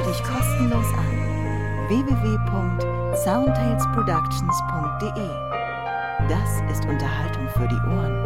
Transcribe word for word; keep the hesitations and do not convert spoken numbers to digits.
dich kostenlos an. w w w punkt soundtales productions punkt d e. Das ist Unterhaltung für die Ohren.